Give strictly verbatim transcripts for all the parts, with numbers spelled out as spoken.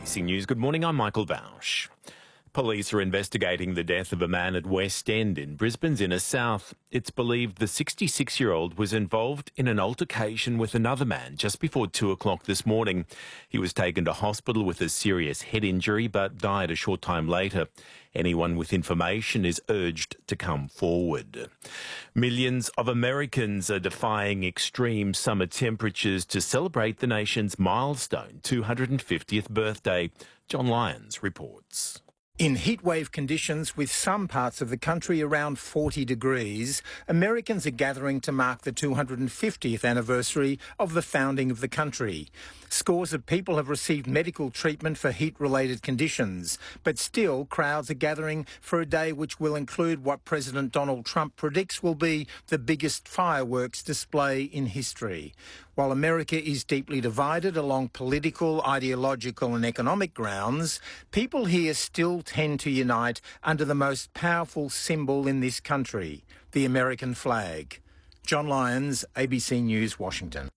C News, good morning, I'm Michael Bausch. Police are investigating the death of a man at West End in Brisbane's inner south. It's believed the sixty-six-year-old was involved in an altercation with another man just before two o'clock this morning. He was taken to hospital with a serious head injury but died a short time later. Anyone with information is urged to come forward. Millions of Americans are defying extreme summer temperatures to celebrate the nation's milestone two hundred fiftieth birthday. John Lyons reports. In heatwave conditions with some parts of the country around forty degrees, Americans are gathering to mark the two hundred fiftieth anniversary of the founding of the country. Scores of people have received medical treatment for heat-related conditions, but still crowds are gathering for a day which will include what President Donald Trump predicts will be the biggest fireworks display in history. While America is deeply divided along political, ideological and economic grounds, people here still tend to unite under the most powerful symbol in this country, the American flag. John Lyons, A B C News, Washington.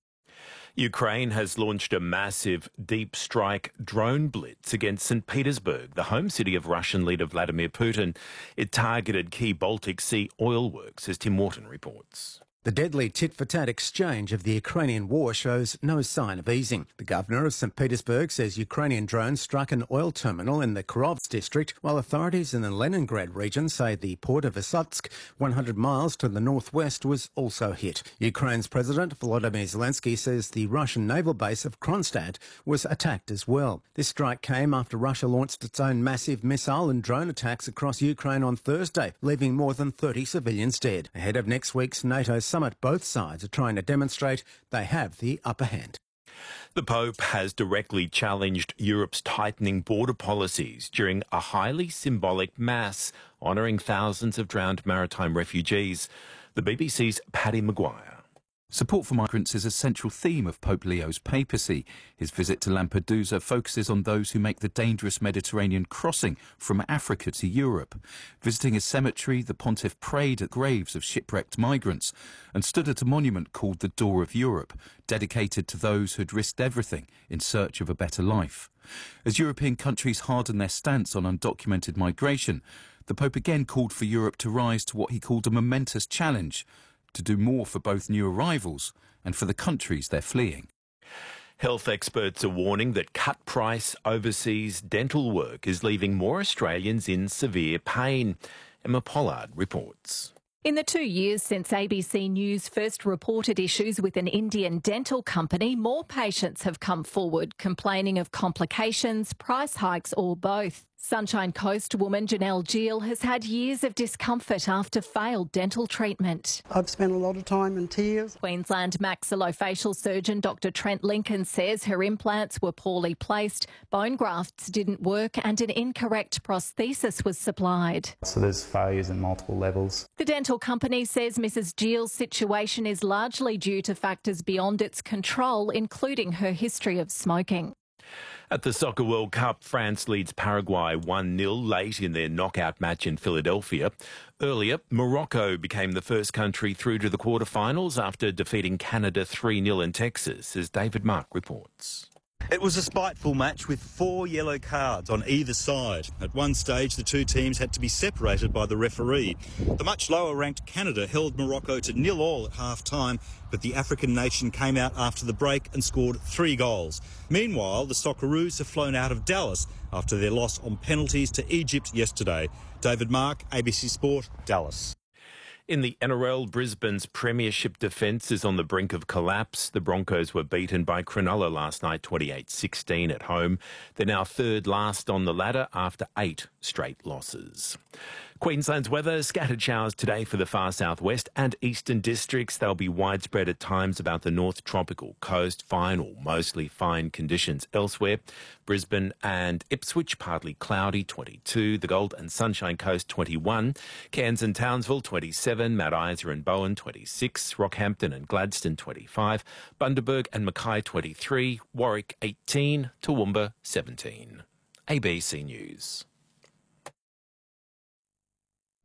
Ukraine has launched a massive deep strike drone blitz against Saint Petersburg, the home city of Russian leader Vladimir Putin. It targeted key Baltic Sea oil works, as Tim Morton reports. The deadly tit-for-tat exchange of the Ukrainian war shows no sign of easing. The governor of Saint Petersburg says Ukrainian drones struck an oil terminal in the Kirovsk district, while authorities in the Leningrad region say the port of Issyk, one hundred miles to the northwest, was also hit. Ukraine's President Volodymyr Zelensky says the Russian naval base of Kronstadt was attacked as well. This strike came after Russia launched its own massive missile and drone attacks across Ukraine on Thursday, leaving more than thirty civilians dead. Ahead of next week's NATO summit, both sides are trying to demonstrate they have the upper hand. The Pope has directly challenged Europe's tightening border policies during a highly symbolic mass honouring thousands of drowned maritime refugees. The B B C's Paddy Maguire. Support for migrants is a central theme of Pope Leo's papacy. His visit to Lampedusa focuses on those who make the dangerous Mediterranean crossing from Africa to Europe. Visiting a cemetery, the pontiff prayed at graves of shipwrecked migrants and stood at a monument called the Door of Europe, dedicated to those who had risked everything in search of a better life. As European countries harden their stance on undocumented migration, the Pope again called for Europe to rise to what he called a momentous challenge, to do more for both new arrivals and for the countries they're fleeing. Health experts are warning that cut-price overseas dental work is leaving more Australians in severe pain. Emma Pollard reports. In the two years since A B C News first reported issues with an Indian dental company, more patients have come forward complaining of complications, price hikes or both. Sunshine Coast woman Janelle Gill has had years of discomfort after failed dental treatment. I've spent a lot of time in tears. Queensland maxillofacial surgeon Doctor Trent Lincoln says her implants were poorly placed, bone grafts didn't work and an incorrect prosthesis was supplied. So there's failures in multiple levels. The dental company says Missus Gill's situation is largely due to factors beyond its control, including her history of smoking. At the Soccer World Cup, France leads Paraguay one nil late in their knockout match in Philadelphia. Earlier, Morocco became the first country through to the quarterfinals after defeating Canada three nil in Texas, as David Mark reports. It was a spiteful match with four yellow cards on either side. At one stage, the two teams had to be separated by the referee. The much lower-ranked Canada held Morocco to nil all at half-time, but the African nation came out after the break and scored three goals. Meanwhile, the Socceroos have flown out of Dallas after their loss on penalties to Egypt yesterday. David Mark, A B C Sport, Dallas. In the N R L, Brisbane's premiership defence is on the brink of collapse. The Broncos were beaten by Cronulla last night twenty-eight sixteen at home. They're now third last on the ladder after eight straight losses. Queensland's weather, scattered showers today for the far southwest and eastern districts. They'll be widespread at times about the north tropical coast. Fine or mostly fine conditions elsewhere. Brisbane and Ipswich, partly cloudy, twenty-two. The Gold and Sunshine Coast, twenty-one. Cairns and Townsville, twenty-seven. Mount Isa and Bowen, twenty-six. Rockhampton and Gladstone, twenty-five. Bundaberg and Mackay, twenty-three. Warwick, eighteen. Toowoomba, seventeen. A B C News.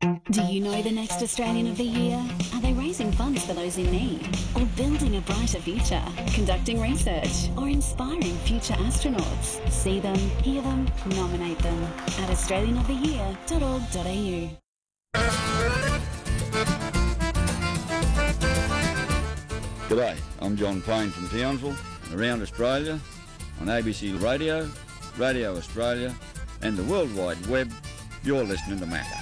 Do you know the next Australian of the Year? Are they raising funds for those in need? Or building a brighter future? Conducting research? Or inspiring future astronauts? See them, hear them, nominate them at australian of the year dot org dot a u. G'day, I'm John Payne from Townsville and around Australia on A B C Radio, Radio Australia and the World Wide Web. You're listening to Macca.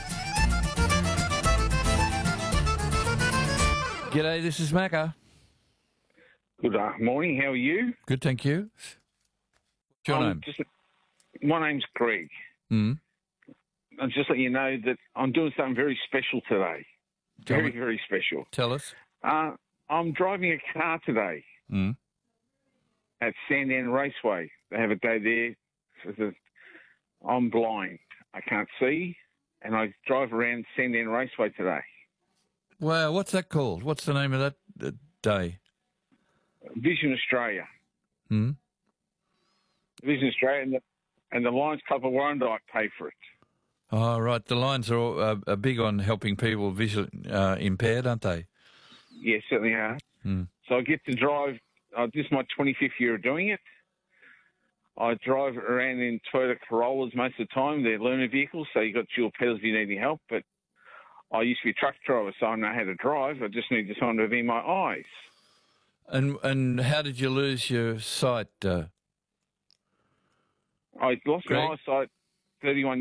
G'day, this is Macca. Good uh, morning, how are you? Good, thank you. What's your I'm name? Just, my name's Greg. Mm. I'm just letting you know that I'm doing something very special today. Tell very, me. very special. Tell us. Uh, I'm driving a car today Mm. at Sandown Raceway. They have a day there. For the, I'm blind. I can't see, and I drive around Sandown Raceway today. Wow, what's that called? What's the name of that uh, day? Vision Australia. Hmm? Vision Australia, and the, and the Lions Club of Warrandyte pay for it. Oh, right. The Lions are, all, uh, are big on helping people visually uh, impaired, aren't they? Yes, certainly are. Hmm. So I get to drive. Uh, this is my twenty-fifth year of doing it. I drive around in Toyota Corollas most of the time. They're learner vehicles, so you've got dual pedals if you need any help. But I used to be a truck driver, so I know how to drive. I just need someone to be my eyes. And and how did you lose your sight? Uh, I lost Greg? my eyesight thirty-one